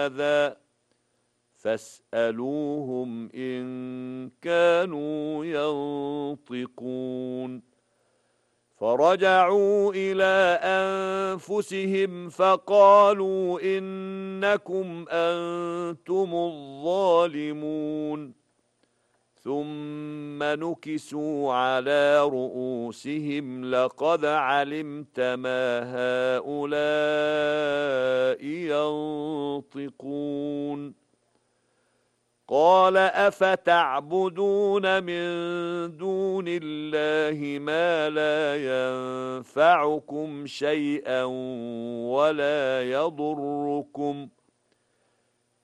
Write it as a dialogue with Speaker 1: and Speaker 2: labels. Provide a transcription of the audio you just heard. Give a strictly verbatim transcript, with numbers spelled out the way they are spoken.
Speaker 1: هذا فاسألوهم إن كانوا ينطقون فرجعوا إلى أنفسهم فقالوا إنكم أنتم الظالمون ثم نكسوا على رؤوسهم لقد علمت ما هؤلاء ينطقون قال أفتعبدون من دون الله ما لا ينفعكم شيئا ولا يضركم